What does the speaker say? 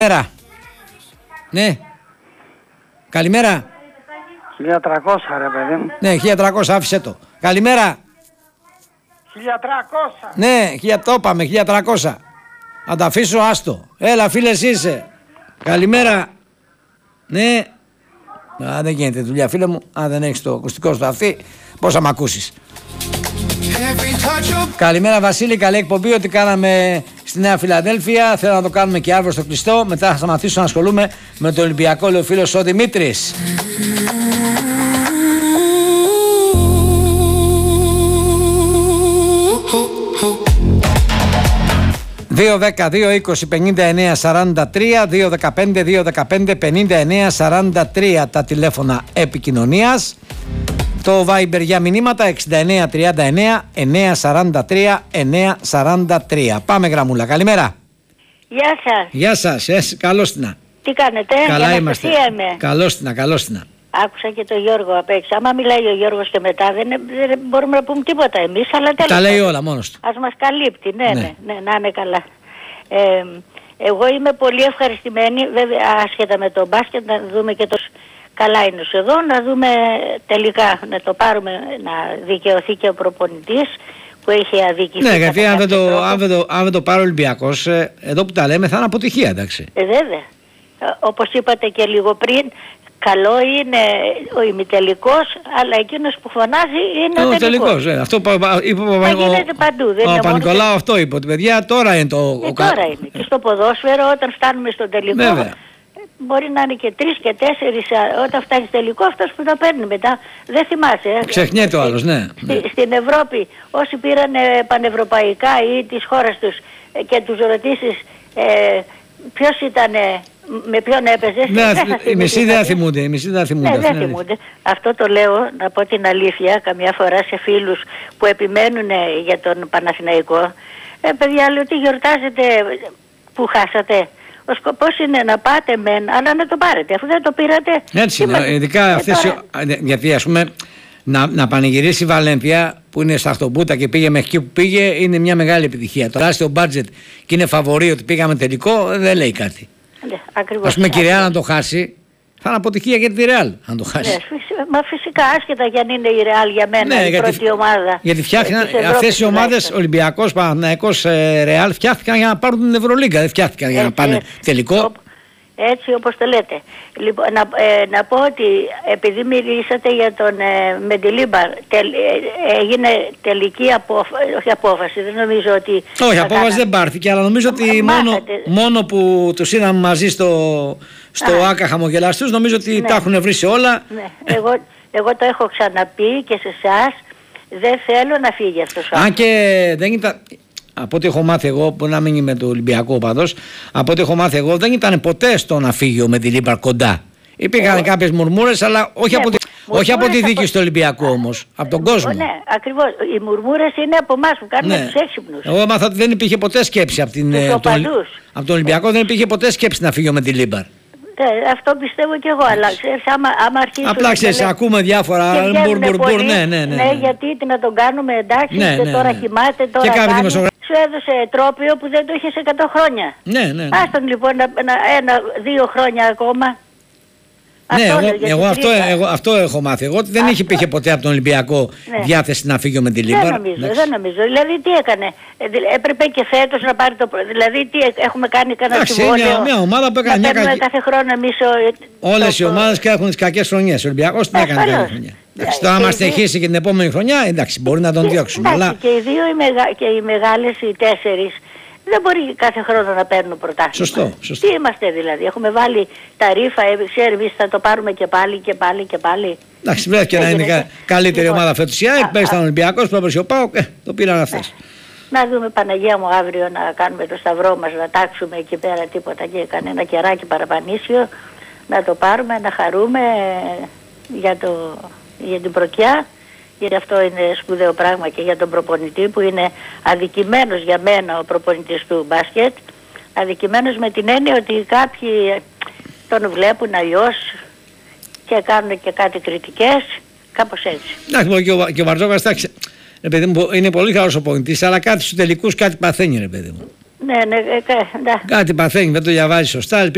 Καλημέρα. Ναι. Καλημέρα. 1300 ρε παιδί μου. Ναι, 1300, άφησε το. Καλημέρα. 1300. Ναι, το είπαμε, 1300. Αν τα αφήσω, άστο. Έλα, φίλε, είσαι. Καλημέρα. Ναι. Α, δεν γίνεται δουλειά, φίλε μου. Αν δεν έχεις το ακουστικό στο αυτή, πώς θα μ' ακούσεις. Καλημέρα, Βασίλη. Καλή εκπομπή. Ό,τι κάναμε στη Νέα Φιλαδέλφια, θέλω να το κάνουμε και αύριο στο κλειστό. Μετά θα σταματήσω να ασχολούμαι με το Ολυμπιακό, λέει ο φίλος ο Δημήτρης. 2-10-2-20-59-43, 2-15-2-15-59-43 τα τηλέφωνα επικοινωνίας. Το Viber για μηνύματα 6939-943-943. Πάμε γραμμούλα, καλημέρα. Γεια σας. Γεια σας, καλώς την. Τι κάνετε, καλά είμαστε. Είμαι. Καλώς την. Άκουσα και τον Γιώργο απ' έξω. Άμα μιλάει ο Γιώργος και μετά δεν μπορούμε να πούμε τίποτα εμείς, αλλά τέλος. Τα λέει όλα μόνος του. Ας μας καλύπτει, ναι, να είναι καλά. Εγώ είμαι πολύ ευχαριστημένη, βέβαια άσχετα με το μπάσκετ, να δούμε και το καλά είναι εδώ, να δούμε τελικά, να το πάρουμε, να δικαιωθεί και ο προπονητής που έχει αδικηθεί. Ναι, γιατί αν δεν το πάρει ο Ολυμπιακός, εδώ που τα λέμε θα είναι αποτυχία, εντάξει. Βέβαια. Όπως είπατε και λίγο πριν, καλό είναι ο ημιτελικός, αλλά εκείνος που φωνάζει είναι ο τελικός. Αυτό είπε γίνεται παντού. Ο Παπα-Νικολάου αυτό είπε, ότι παιδιά τώρα είναι το... Τώρα είναι. Και στο ποδόσφαιρο όταν φτάνουμε στον τελικό, βέβαια, μπορεί να είναι και 3 και 4, όταν φτάνει τελικό αυτός που τα παίρνει μετά. Δεν θυμάσαι. Ξεχνιέται ο άλλος, ναι. Στην Ευρώπη όσοι πήραν πανευρωπαϊκά ή της χώρας τους και τους ρωτήσεις ποιος ήταν... Με ποιον έπαιζε. Οι μισοί δεν θυμούνται. Δεν θυμούνται. Αυτό το λέω, να πω την αλήθεια, καμιά φορά σε φίλους που επιμένουν για τον Παναθηναϊκό. Παιδιά, λέω τι γιορτάζετε που χάσατε. Ο σκοπός είναι να πάτε μεν, αλλά να το πάρετε. Αφού δεν το πήρατε... Έτσι είναι, ειδικά αυτές, γιατί ας πούμε να πανηγυρίσει η Βαλένθια που είναι στα Αχτοπούτα και πήγε μέχρι εκεί που πήγε, είναι μια μεγάλη επιτυχία. Το τεράστιο μπάτζετ και είναι φαβορί ότι πήγαμε τελικό, δεν λέει κάτι. Ας πούμε, η Ρεάλ να το χάσει, θα είναι αποτυχία για τη Ρεάλ αν το χάσει. Μα φυσικά, άσχετα για αν είναι η Ρεάλ για μένα η πρώτη ομάδα. Γιατί φτιάχναν αυτές οι ομάδες, Ολυμπιακός, Παναθηναϊκός, Ρεάλ, φτιάχτηκαν για να πάρουν την Ευρωλίγκα, δεν φτιάχτηκαν για να πάνε τελικό. Έτσι όπως το λέτε. Λοιπόν, να πω ότι επειδή μιλήσατε για τον Μεντιλίμπαρ, έγινε τελική απόφαση. Δεν νομίζω ότι... Όχι, απόφαση δεν πάρθηκε, αλλά νομίζω ότι μόνο που τους είδαμε μαζί στο Άκα χαμογελαστούς, νομίζω ότι τα έχουν βρει σε όλα. Ναι. Εγώ το έχω ξαναπεί και σε εσάς, δεν θέλω να φύγει αυτός ο άνθρωπος. Αν και δεν ήταν... Από ό,τι έχω μάθει εγώ, που να μην είμαι το Ολυμπιακό πάντως, από ό,τι έχω μάθει εγώ, δεν ήταν ποτέ στο να φύγει ο Μεντιλίμπαρ κοντά. Υπήρχαν κάποιες μουρμούρες, αλλά όχι από τη δίκη στο Ολυμπιακό όμως, από τον κόσμο. Ναι, ακριβώς. Οι μουρμούρες είναι από εμάς που κάνουμε τους έξυπνους. Εγώ έμαθα ότι δεν υπήρχε ποτέ σκέψη από τον Ολυμπιακό, δεν υπήρχε ποτέ σκέψη να φύγει ο Μεντιλίμπαρ. Αυτό πιστεύω κι εγώ, αλλά ξέρεις, άμα αρχίσουμε... Απλά ξέρεις, ακούμε διάφορα μπουρ, ναι. Ναι, γιατί να τον κάνουμε, εντάξει, και τώρα κοιμάται, τώρα κάνει. Σου έδωσε τρόπιο που δεν το είχε σε 100 χρόνια. Ναι. Άστον λοιπόν 1-2 χρόνια ακόμα. Αυτό έχω μάθει εγώ, ότι δεν υπήρχε ποτέ από τον Ολυμπιακό διάθεση να φύγει ο Μεντιλίμπαρ. Δεν νομίζω. Δηλαδή τι έκανε, έπρεπε και φέτος να πάρει το... Δηλαδή τι έχουμε κάνει, κανένα συμβόλαιο. Μια ομάδα που έκανε κάθε χρόνο εμείς... Όλες οι ομάδες και έχουν τις κακές χρονιές. Ο Ολυμπιακός την έκανε καλή χρονιά. Τώρα άμα στοιχήσει και την επόμενη χρονιά, εντάξει, μπορεί να τον διώξουν. Και οι δύο και οι μεγάλες, οι 4, δεν μπορεί κάθε χρόνο να παίρνουν πρωτάθλημα. Σωστό. Τι είμαστε δηλαδή, έχουμε βάλει τα ρήφα, εμείς θα το πάρουμε και πάλι. Εντάξει, βρέθηκε να είναι καλύτερη ομάδα φέτος η ΑΕΚ, πέρυσι ήταν Ολυμπιακός, πρόπερσι ο ΠΑΟΚ, το πήραν αυτές. Να δούμε, Παναγία μου, αύριο να κάνουμε το σταυρό μας, να τάξουμε εκεί πέρα τίποτα και κανένα κεράκι παραπανήσιο, να το πάρουμε, να χαρούμε για την προκιά. Γιατί αυτό είναι σπουδαίο πράγμα και για τον προπονητή που είναι αδικημένος για μένα ο προπονητής του μπάσκετ. Αδικημένος με την έννοια ότι κάποιοι τον βλέπουν αλλιώς και κάνουν και κάτι κριτικές, κάπως έτσι. Εντάξει, και ο Βαρτζόκας, είναι πολύ καλός ο προπονητής, αλλά κάτι στους τελικούς κάτι παθαίνει, ρε παιδί μου. Ναι. Κάτι παθαίνει, δεν το διαβάζει σωστά.